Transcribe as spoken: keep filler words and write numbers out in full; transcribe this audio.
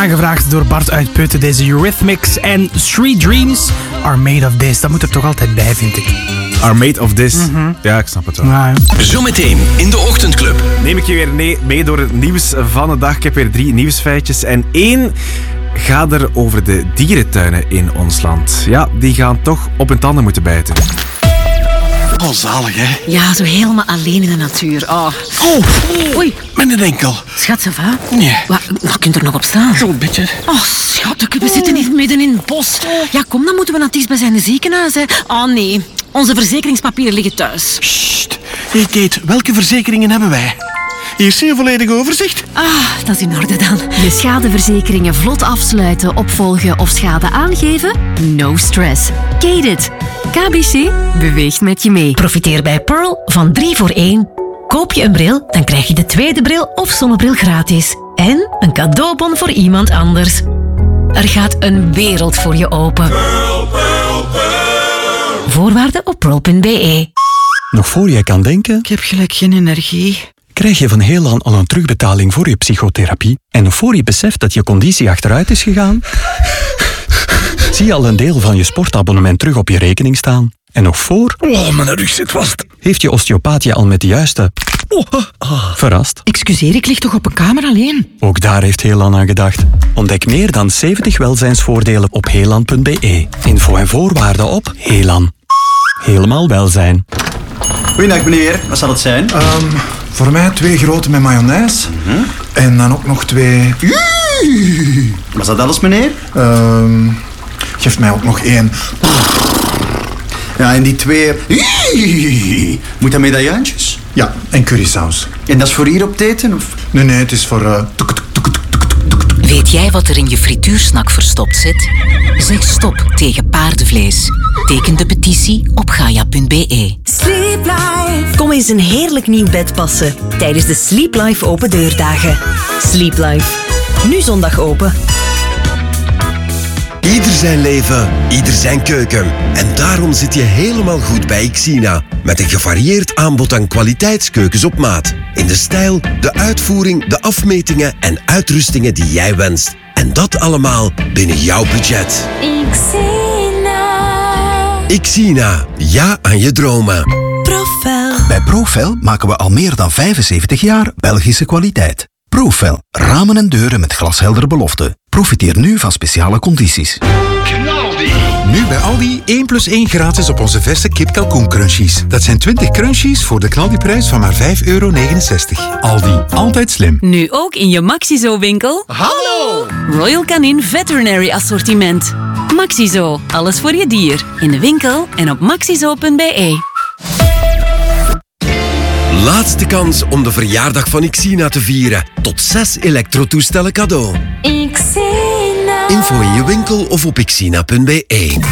aangevraagd door Bart uit Putten. Deze Eurythmics en Street Dreams are made of this. Dat moet er toch altijd bij, vind ik. Are made of this. Mm-hmm. Ja, ik snap het wel. Ja, ja. Zometeen in de Ochtendclub. Neem ik je weer mee, mee door het nieuws van de dag. Ik heb weer drie nieuwsfeitjes. En één gaat er over de dierentuinen in ons land. Ja, die gaan toch op hun tanden moeten bijten. Oh, zalig, hè? Ja, zo helemaal alleen in de natuur. Oh. Oh, Oei. mijn enkel. Schat, ça va? Nee. Wat, wat kunt er nog op staan? Zo'n beetje. Oh, schat, we zitten hier midden in het bos. Ja, kom, dan moeten we naar het dichtstbijzijnde ziekenhuis. Hè. Oh, nee. Onze verzekeringspapieren liggen thuis. Sst. Hey, Kate, welke verzekeringen hebben wij? Hier zie je een volledig overzicht. Ah, dat is in orde dan. Je schadeverzekeringen vlot afsluiten, opvolgen of schade aangeven? No stress. Kate it. K B C beweegt met je mee. Profiteer bij Pearl van drie voor één. Koop je een bril, dan krijg je de tweede bril of zonnebril gratis. En een cadeaubon voor iemand anders. Er gaat een wereld voor je open. Pearl, Pearl, Pearl. Voorwaarden op pearl punt b e. Nog voor jij kan denken, Ik heb gelijk geen energie. krijg je van Heelan al een terugbetaling voor je psychotherapie. En nog voor je beseft dat je conditie achteruit is gegaan, zie je al een deel van je sportabonnement terug op je rekening staan. En nog voor... Oh, mijn rug zit vast. Heeft je osteopaat je al met de juiste... Oh, ah. Verrast? Excuseer, ik lig toch op een kamer alleen? Ook daar heeft Heelan aan gedacht. Ontdek meer dan zeventig welzijnsvoordelen op heelan punt b e. Info en voorwaarden op Heelan. Helemaal welzijn. Goeiedag meneer, wat zal het zijn? Um, voor mij twee grote met mayonaise. Mm-hmm. En dan ook nog twee... Was dat alles meneer? Um, geef mij ook nog één. Ja, en die twee... Moet dat medaillantjes? Ja, en currysaus. En dat is voor hier op het eten? Of? Nee, nee, het is voor... Uh, tuk, tuk, tuk, tuk, tuk, tuk, tuk. Weet jij wat er in je frituursnak verstopt zit? Zeg stop tegen paardenvlees. Teken de petitie op gaia punt b e. Sleep Life. Kom eens een heerlijk nieuw bed passen tijdens de Sleep Life open deurdagen. Sleep Life. Nu zondag open. Ieder zijn leven, ieder zijn keuken. En daarom zit je helemaal goed bij Xina. Met een gevarieerd aanbod aan kwaliteitskeukens op maat. In de stijl, de uitvoering, de afmetingen en uitrustingen die jij wenst. En dat allemaal binnen jouw budget. Xina. Xina, ja aan je dromen. Profel. Bij Profel maken we al meer dan vijfenzeventig jaar Belgische kwaliteit. Profel, ramen en deuren met glasheldere beloften. Profiteer nu van speciale condities. Knaldi. Nu bij Aldi één plus één gratis op onze verse kip kalkoen crunchies. Dat zijn twintig crunchies voor de knaldiprijs van maar vijf euro negenenzestig. Aldi, altijd slim. Nu ook in je Maxizo-winkel. Hallo! Royal Canin Veterinary Assortiment. Maxizo, alles voor je dier. In de winkel en op maxizo punt b e. Laatste kans om de verjaardag van Xina te vieren. Tot zes elektrotoestellen cadeau. Xina. Info in je winkel of op xina punt b e.